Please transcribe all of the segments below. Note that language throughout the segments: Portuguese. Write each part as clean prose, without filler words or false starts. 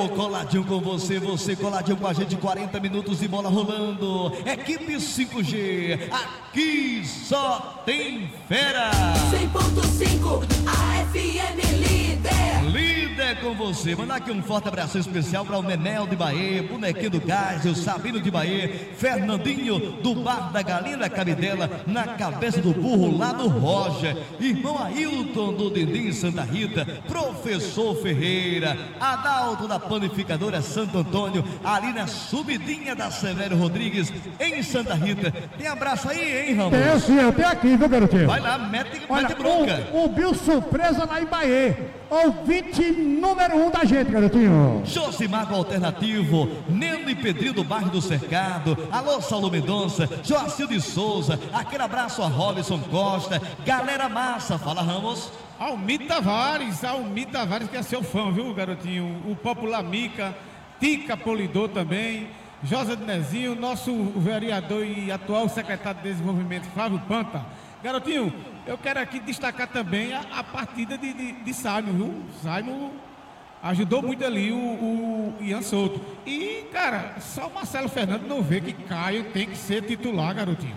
Mel, coladinho com você, você coladinho com a gente, 40 minutos de bola rolando. Equipe 5G, aqui só tem fera. 100.5, a FM líder. Líder com você. Mandar aqui um forte abraço especial para o Menel de Bahia, Bonequinho do Gás, o Sabino de Bahia, Fernandinho do Bar da Galinha da Cabidela, na cabeça do burro lá no Roger, irmão Ailton do Dindim Santa Rita, professor Ferreira, Adalto da Panificadora Santo Antônio, ali na subidinha da Severo Rodrigues, em Santa Rita. Tem abraço aí, hein, Ramos? Tenho sim, eu tenho aqui, viu, garotinho? Vai lá, mete Olha, bronca. o Bill Surpresa lá em Bahia, ouvinte número 1 da gente, garotinho. Josimar do Alternativo, Neno e Pedrinho do Bairro do Cercado, alô Saulo Mendonça, Joacil de Souza, aquele abraço a Robson Costa, galera massa, fala Ramos. Almir Tavares que é seu fã, viu, garotinho? O Popular Mica, Tica Polidor também, José de Nezinho, nosso vereador e atual secretário de Desenvolvimento, Flávio Panta. Garotinho, eu quero aqui destacar também a partida de Simon, viu? Simon ajudou muito ali o Ian Souto. E, cara, só o Marcelo Fernandes não vê que Caio tem que ser titular, garotinho.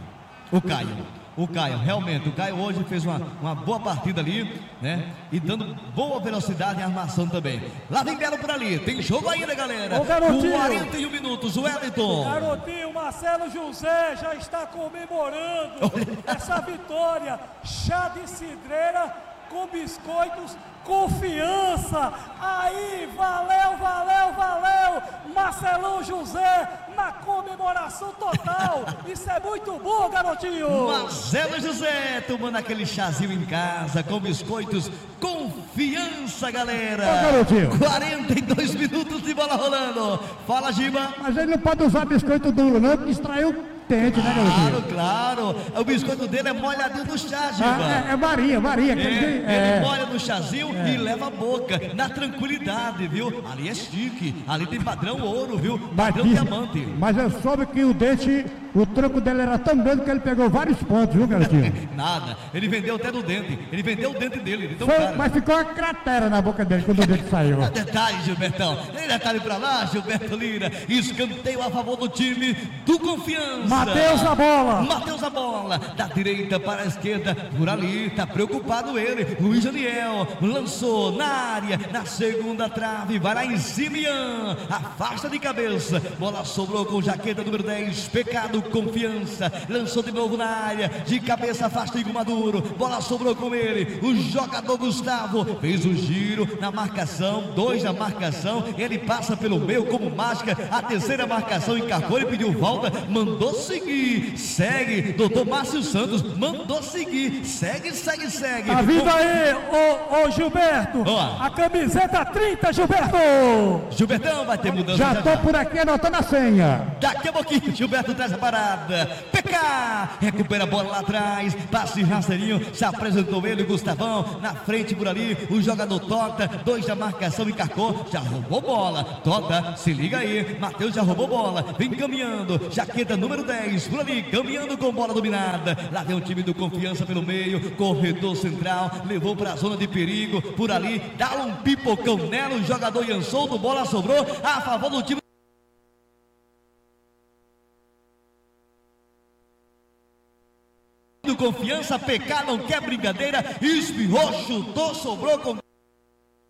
O Caio, realmente, o Caio hoje fez uma boa partida ali, né? E dando boa velocidade em armação também. Lá vem Belo por ali, tem jogo ainda, galera. Ô, garotinho. 41 minutos, o Wellington. Garotinho, Marcelo José já está comemorando essa vitória. Chá de cidreira com biscoitos, confiança. Aí, valeu, valeu, valeu. Marcelão José na comemoração total. Isso é muito bom, garotinho. Marcelo José tomando aquele chazinho em casa com biscoitos, confiança, galera. Ô, garotinho. 42 minutos de bola rolando. Fala, Giba. Mas ele não pode usar biscoito duro, não, porque extraiu o dente, né, garotinho? Claro. O biscoito dele é molhadinho no chá, Giba. Varia. Ele molha no chazinho e leva a boca, na tranquilidade, viu? Ali é chique, ali tem padrão ouro, viu? Padrão diamante. Mas eu soube que o dente, o tronco dele era tão grande que ele pegou vários pontos, viu, garotinho? Nada, ele vendeu até do dente, ele vendeu o dente dele, então, Mas ficou uma cratera na boca dele quando o dente saiu. Detalhe, Gilbertão, tem detalhe pra lá, Gilberto Lira, escanteio a favor do time do Confiança. Matheus a bola, da direita para a esquerda, por ali, tá preocupado ele, Luiz Daniel, lançou na área, na segunda trave, vai lá em cima, Ian, afasta de cabeça, bola sobrou com jaqueta número 10, Pecado, Confiança, lançou de novo na área, de cabeça afasta Igor Maduro, bola sobrou com ele, o jogador Gustavo, fez o giro na marcação, 2 na marcação, ele passa pelo meio como mágica, a terceira marcação encarcou, ele pediu volta, mandou seguir, segue, doutor Márcio Santos, mandou seguir, segue. Tá vindo aí, ô Gilberto, a camiseta 30, Gilberto. Gilbertão, vai ter mudança. Já tô por aqui anotando a senha. Daqui a pouquinho, Gilberto traz a parada. PK, recupera a bola lá atrás, passe rasteirinho, se apresentou ele, Gustavão, na frente por ali, o jogador Tota, 2 da marcação, encarcou, já roubou bola. Tota, se liga aí, Matheus já roubou bola, vem caminhando, jaqueta número 10, por ali, caminhando com bola dominada. Lá vem o time do Confiança pelo meio, corredor central, levou para a zona de perigo, por ali, dá um pipocão nela, o jogador Ian Souto, bola sobrou a favor do time do Confiança. PK não quer brincadeira, espirrou, chutou, sobrou com